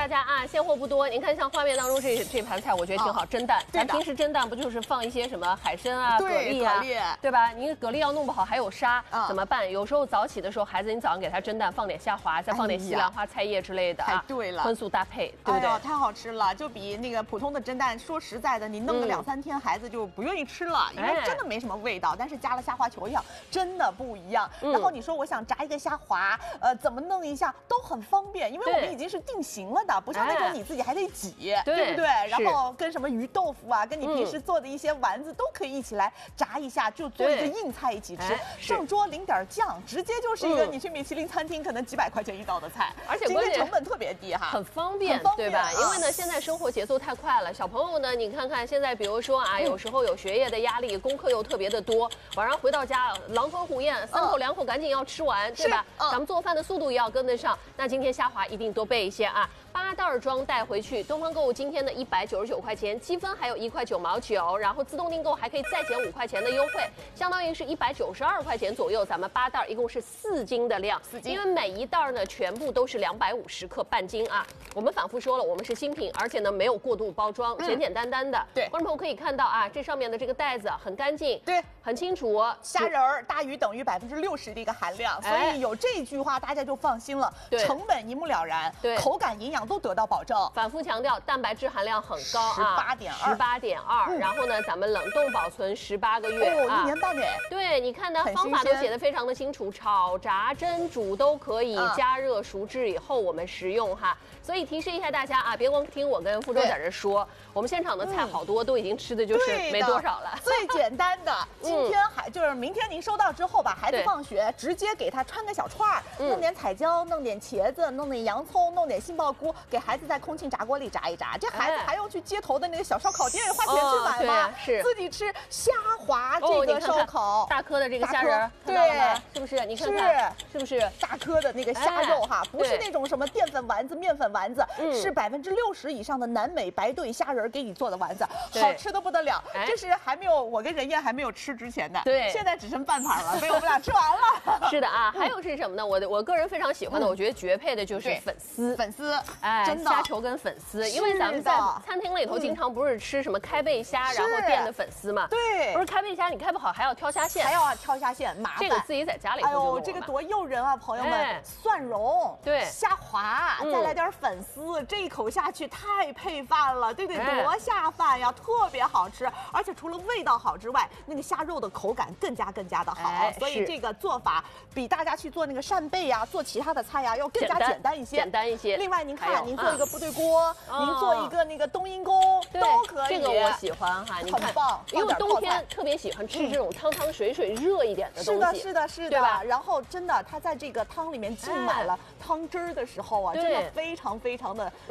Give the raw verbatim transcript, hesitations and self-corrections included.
大家啊，现货不多。您看，像画面当中这这盘菜，我觉得挺好，蒸蛋。咱平时蒸蛋不就是放一些什么海参啊、蛤蜊啊，对吧？您蛤蜊要弄不好还有沙，怎么办？有时候早起的时候，孩子你早上给他蒸蛋，放点虾滑，再放点西兰花、菜叶之类的啊， 对了， 荤素搭配，对不对？ 太好吃了，就比那个普通的蒸蛋，说实在的，你弄个两三天，孩子就不愿意吃了，因为真的没什么味道。但是加了虾滑球一样，真的不一样。然后你说我想炸一个虾滑，呃，怎么弄一下都很方便，因为我们已经是定型了的，不像那种你自己还得挤，对不对？然后跟什么鱼豆腐啊，跟你平时做的一些丸子都可以一起来炸一下，就做一个硬菜一起吃。上桌淋点酱，直接就是一个你去米其林餐厅可能几百块钱一道的菜， 而且今天成本特别低哈， 很方便，对吧？因为呢，现在生活节奏太快了，小朋友呢，你看看现在，比如说啊，有时候有学业的压力，功课又特别的多，晚上回到家狼吞虎咽，三口两口赶紧要吃完，对吧？咱们做饭的速度也要跟得上。那今天虾滑一定多备一些啊，八袋装带回去。东方购物今天的一百九十九块钱，积分还有一块九毛九，然后自动订购还可以再减五块钱的优惠，相当于是一百九十二块钱左右。咱们八袋一共是四斤的量，四斤，因为每一袋呢全部都是两百五十克半斤啊。我们反复说了，我们是新品，而且呢没有过度包装，简简单单的。对，观众朋友可以看到啊，这上面的这个袋子很干净，对，很清楚。 虾仁儿大于等于百分之六十的一个含量，所以有这句话大家就放心了，成本一目了然，对，口感营养都得到保证。 反复强调，蛋白质含量很高啊， 十八点二， 十八点二。然后呢，咱们冷冻保存十八个月， 哦，一年半哎。 对，你看呢，方法都写得非常的清楚，炒、炸、蒸、煮都可以，加热熟制以后我们食用哈。所以提示一下大家啊，别光听我跟傅周在这说，我们现场的菜好多都已经吃的就是没多少了。 最简单的，今天还就是明天您收到之后吧，孩子放学直接给他穿个小串儿，弄点彩椒，弄点茄子，弄点洋葱，弄点杏鲍菇，给孩子在空气炸锅里炸一炸。这孩子还用去街头的那个小烧烤店花钱去买吗？是自己吃虾滑这个烧烤， 大颗的这个虾仁，对，是不是？你看看，是不是大颗的那个虾肉哈？不是那种什么淀粉丸子、面粉丸子，是百分之六十以上的南美白对虾仁给你做的丸子，好吃的不得了。这是还没有我跟任燕还没有吃之前的，对，现在只剩半盘了，被我们俩吃完了。 是的啊，还有是什么呢？我的我个人非常喜欢的，我觉得绝配的就是粉丝， 粉丝， 哎，真的虾球跟粉丝，因为咱们在餐厅里头经常不是吃什么开背虾，然后垫的粉丝嘛，对，不是开背虾你开不好还要挑虾线， 还要挑虾线，麻烦。 这个自己在家里做就弄了。哎呦， 这个多诱人啊，朋友们！蒜蓉，对，虾滑，再来点粉丝，这一口下去太配饭了，对不对？多下饭呀，特别好吃。而且除了味道好之外，那个虾肉的口感更加更加的好。所以这个做法比大家去做那个扇贝呀、做其他的菜呀要更加简单一些。 简单一些。 另外，您看，您做一个部队锅，您做一个那个冬阴功都可以。 这个我喜欢哈，你看， 很棒。 因为冬天特别喜欢吃这种汤汤水水、热一点的东西。 是的，是的，是的，对吧？然后真的，它在这个汤里面浸满了汤汁儿的时候啊，真的非常非常的